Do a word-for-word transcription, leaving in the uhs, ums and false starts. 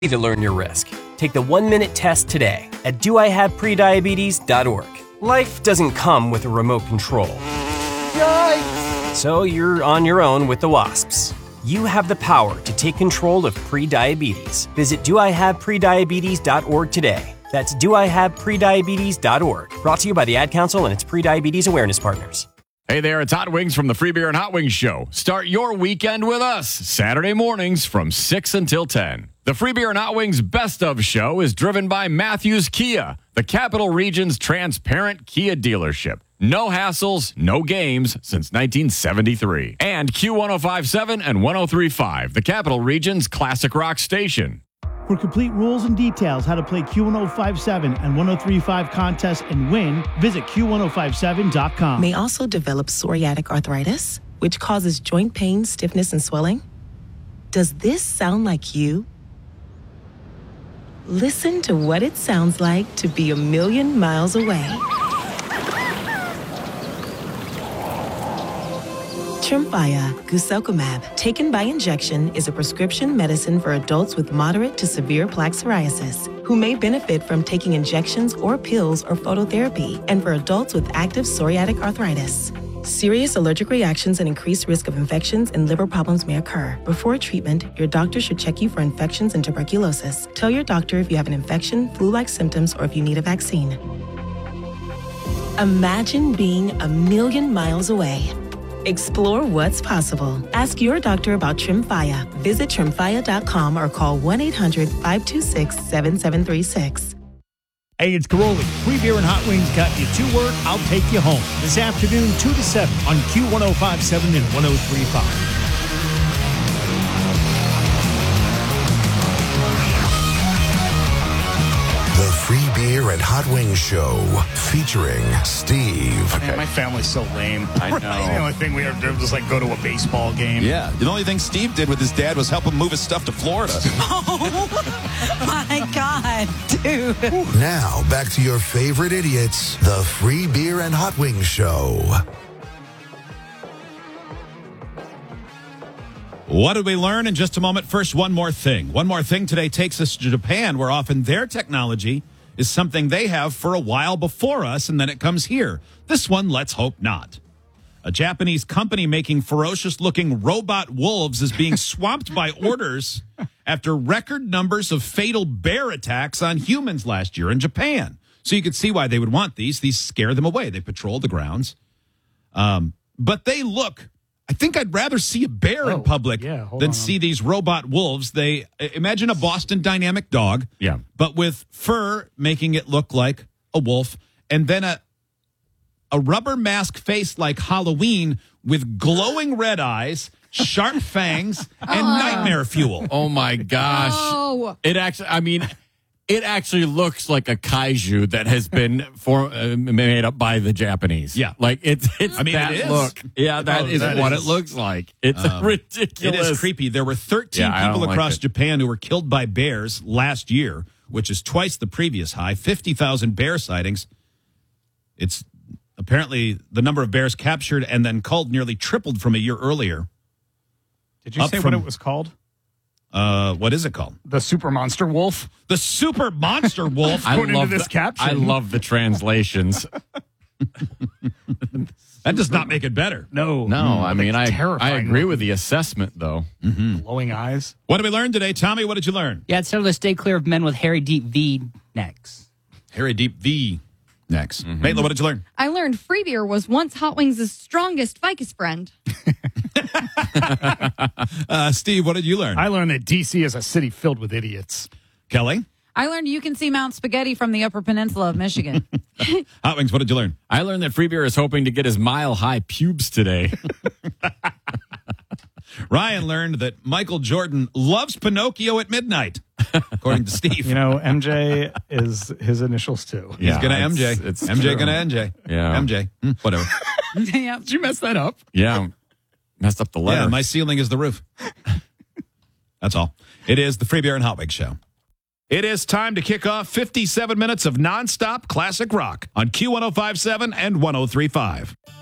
to learn your risk. Take the one-minute test today at do I have prediabetes dot org. Life doesn't come with a remote control. Yikes! So you're on your own with the WASPs. You have the power to take control of prediabetes. Visit do I have prediabetes dot org today. That's do I have prediabetes dot org. Brought to you by the Ad Council and its prediabetes awareness partners. Hey there, it's Hot Wings from the Free Beer and Hot Wings Show. Start your weekend with us, Saturday mornings from six until ten. The Free Beer and Hot Wings Best of Show is driven by Matthews Kia, the Capital Region's transparent Kia dealership. No hassles, no games since nineteen seventy-three. And Q one oh five point seven and one oh three point five, the Capital Region's classic rock station. For complete rules and details how to play Q one oh five point seven and one oh three point five contests and win, visit Q one oh five seven dot com. May also develop psoriatic arthritis, which causes joint pain, stiffness, and swelling. Does this sound like you? Listen to what it sounds like to be a million miles away. Tremfya guselkumab, taken by injection, is a prescription medicine for adults with moderate to severe plaque psoriasis who may benefit from taking injections or pills or phototherapy, and for adults with active psoriatic arthritis. Serious allergic reactions and increased risk of infections and liver problems may occur. Before treatment, your doctor should check you for infections and tuberculosis. Tell your doctor if you have an infection, flu-like symptoms, or if you need a vaccine. Imagine being a million miles away. Explore what's possible. Ask your doctor about Tremfya. Visit tremfya dot com or call one eight hundred five two six seven seven three six. Hey, it's Caroli. Free Beer and Hot Wings got you to work. I'll take you home. This afternoon, two to seven on Q one oh five point seven and one oh three point five. The Free Beer and Hot Wings Show featuring Steve. Man, my family's so lame. I know. The only thing we ever did was like go to a baseball game. Yeah, the only thing Steve did with his dad was help him move his stuff to Florida. Oh, my God, dude. Now, back to your favorite idiots, the Free Beer and Hot Wings Show. What did we learn in just a moment? First, one more thing. One more thing today takes us to Japan, where often their technology is something they have for a while before us, and then it comes here. This one, let's hope not. A Japanese company making ferocious-looking robot wolves is being swamped by orders after record numbers of fatal bear attacks on humans last year in Japan. So you can see why they would want these. These scare them away. They patrol the grounds. Um, but they look... I think I'd rather see a bear oh, in public yeah, than on. see these robot wolves. They imagine a Boston Dynamic dog, Yeah. but with fur making it look like a wolf, and then a a rubber mask face like Halloween with glowing red eyes, sharp fangs, and nightmare fuel. Oh, my gosh. Oh. It actually, I mean... It actually looks like a kaiju that has been for, uh, made up by the Japanese. Yeah. Like, it's it's I mean, that it is. look. Yeah, that Oh, is that what is. it looks like. It's Um, ridiculous. It is creepy. There were thirteen Yeah, I don't people like across it. Japan who were killed by bears last year, which is twice the previous high, fifty thousand bear sightings. It's apparently the number of bears captured and then culled nearly tripled from a year earlier. Did you Up say from- what it was called? Uh, what is it called? The Super Monster Wolf? The Super Monster Wolf. I According to love this the, caption. I love the translations. That does not make it better. No. No, I mean, I, I terrifying agree looking. with the assessment, though. Glowing eyes. What did we learn today? Tommy, what did you learn? Yeah, it's time to stay clear of men with hairy, deep V necks. Harry Deep V next. Mm-hmm. Maitland, what did you learn? I learned free beer was once Hot Wings' strongest ficus friend. Uh, Steve, what did you learn? I learned that D C is a city filled with idiots. Kelly? I learned you can see Mount Spaghetti from the Upper Peninsula of Michigan. Hot Wings, what did you learn? I learned that Free Beer is hoping to get his mile-high pubes today. Ryan learned that Michael Jordan loves Pinocchio at midnight, according to Steve. You know, M J is his initials too. He's Yeah, gonna it's- M J. it's M J true. gonna M J. Yeah. M J. Hmm, whatever. Yeah. Did you mess that up? Yeah. Messed up the letter. Yeah, my ceiling is the roof. That's all. It is the Free Beer and Hot Wings Show. It is time to kick off fifty-seven minutes of nonstop classic rock on Q one oh five point seven and one oh three point five.